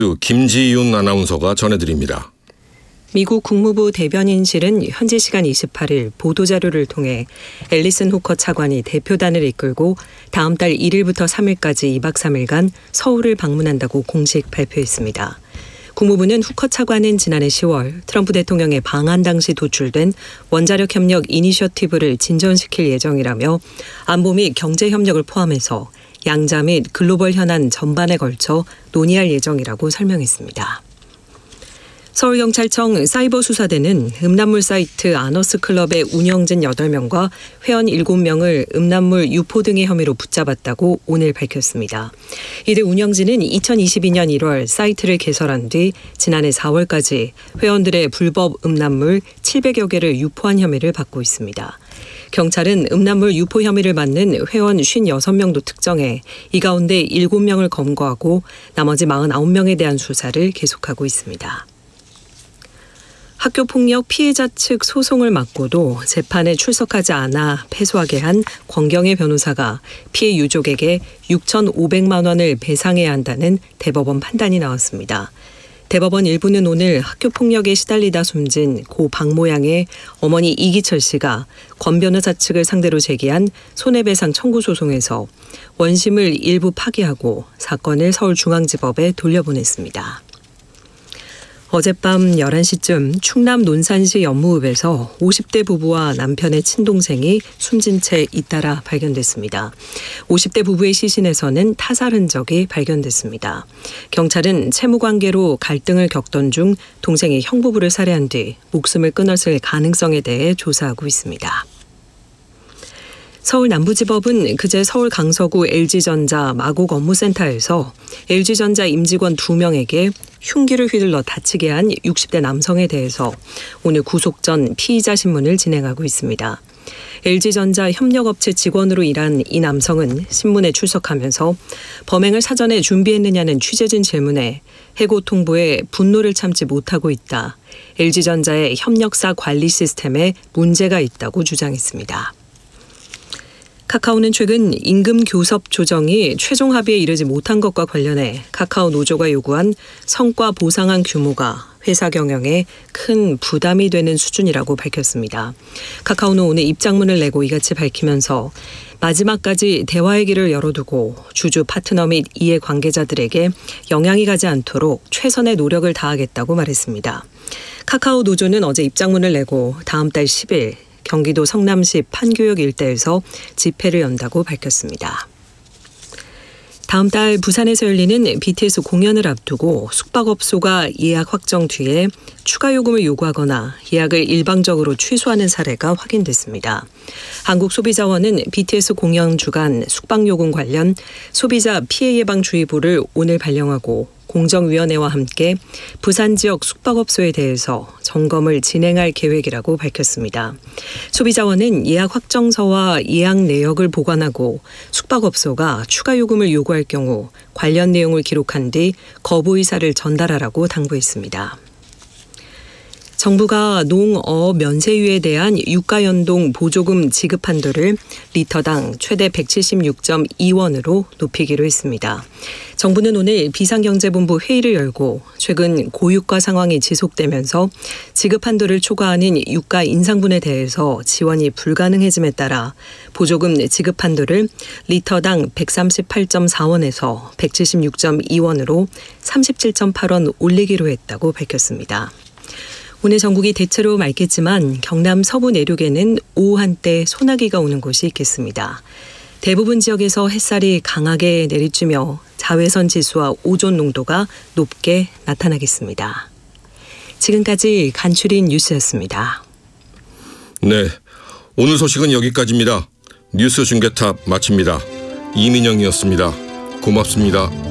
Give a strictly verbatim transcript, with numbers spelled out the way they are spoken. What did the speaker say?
김지윤 아나운서가 전해드립니다. 미국 국무부 대변인실은 현지 시간 이십팔 일 보도자료를 통해 앨리슨 후커 차관이 대표단을 이끌고 다음 달 일 일부터 삼 일까지 이박 삼 일간 서울을 방문한다고 공식 발표했습니다. 국무부는 후커 차관은 지난해 시월 트럼프 대통령의 방한 당시 도출된 원자력 협력 이니셔티브를 진전시킬 예정이라며 안보 및 경제 협력을 포함해서 양자 및 글로벌 현안 전반에 걸쳐 논의할 예정이라고 설명했습니다. 서울경찰청 사이버수사대는 음란물 사이트 아너스클럽의 운영진 여덟 명과 회원 일곱 명을 음란물 유포 등의 혐의로 붙잡았다고 오늘 밝혔습니다. 이들 운영진은 이천이십이 년 일 월 사이트를 개설한 뒤 지난해 사 월까지 회원들의 불법 음란물 칠백여 개를 유포한 혐의를 받고 있습니다. 경찰은 음란물 유포 혐의를 받는 회원 오십육 명도 특정해 이 가운데 일곱 명을 검거하고 나머지 사십구 명에 대한 수사를 계속하고 있습니다. 학교폭력 피해자 측 소송을 맡고도 재판에 출석하지 않아 패소하게 한 권경의 변호사가 피해 유족에게 육천오백만 원을 배상해야 한다는 대법원 판단이 나왔습니다. 대법원 일부는 오늘 학교폭력에 시달리다 숨진 고 박모양의 어머니 이기철 씨가 권 변호사 측을 상대로 제기한 손해배상 청구 소송에서 원심을 일부 파기하고 사건을 서울중앙지법에 돌려보냈습니다. 어젯밤 열한 시쯤 충남 논산시 연무읍에서 오십 대 부부와 남편의 친동생이 숨진 채 잇따라 발견됐습니다. 오십 대 부부의 시신에서는 타살 흔적이 발견됐습니다. 경찰은 채무관계로 갈등을 겪던 중 동생이 형부부를 살해한 뒤 목숨을 끊었을 가능성에 대해 조사하고 있습니다. 서울 남부지법은 그제 서울 강서구 엘지전자 마곡 업무센터에서 엘지전자 임직원 두 명에게 흉기를 휘둘러 다치게 한 육십 대 남성에 대해서 오늘 구속 전 피의자 신문을 진행하고 있습니다. 엘지전자 협력업체 직원으로 일한 이 남성은 신문에 출석하면서 범행을 사전에 준비했느냐는 취재진 질문에 해고 통보에 분노를 참지 못하고 있다. 엘지전자의 협력사 관리 시스템에 문제가 있다고 주장했습니다. 카카오는 최근 임금 교섭 조정이 최종 합의에 이르지 못한 것과 관련해 카카오 노조가 요구한 성과 보상안 규모가 회사 경영에 큰 부담이 되는 수준이라고 밝혔습니다. 카카오는 오늘 입장문을 내고 이같이 밝히면서 마지막까지 대화의 길을 열어두고 주주 파트너 및 이해 관계자들에게 영향이 가지 않도록 최선의 노력을 다하겠다고 말했습니다. 카카오 노조는 어제 입장문을 내고 다음 달 십 일 경기도 성남시 판교역 일대에서 집회를 연다고 밝혔습니다. 다음 달 부산에서 열리는 비티에스 공연을 앞두고 숙박업소가 예약 확정 뒤에 추가 요금을 요구하거나 예약을 일방적으로 취소하는 사례가 확인됐습니다. 한국소비자원은 비티에스 공연 주간 숙박요금 관련 소비자 피해 예방 주의보를 오늘 발령하고 공정위원회와 함께 부산 지역 숙박업소에 대해서 점검을 진행할 계획이라고 밝혔습니다. 소비자원은 예약 확정서와 예약 내역을 보관하고 숙박업소가 추가 요금을 요구할 경우 관련 내용을 기록한 뒤 거부 의사를 전달하라고 당부했습니다. 정부가 농어 면세유에 대한 유가연동 보조금 지급 한도를 리터당 최대 백칠십육 점 이 원으로 높이기로 했습니다. 정부는 오늘 비상경제본부 회의를 열고 최근 고유가 상황이 지속되면서 지급 한도를 초과하는 유가 인상분에 대해서 지원이 불가능해짐에 따라 보조금 지급 한도를 리터당 백삼십팔 점 사 원에서 백칠십육 점 이 원으로 삼십칠 점 팔 원 올리기로 했다고 밝혔습니다. 오늘 전국이 대체로 맑겠지만 경남 서부 내륙에는 오후 한때 소나기가 오는 곳이 있겠습니다. 대부분 지역에서 햇살이 강하게 내리쬐며 자외선 지수와 오존 농도가 높게 나타나겠습니다. 지금까지 간추린 뉴스였습니다. 네, 오늘 소식은 여기까지입니다. 뉴스 중계탑 마칩니다. 이민영이었습니다. 고맙습니다.